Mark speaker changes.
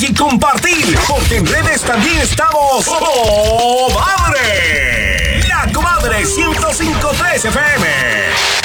Speaker 1: y compartir, porque en redes también estamos ¡Comadre! La Comadre 105.3 FM.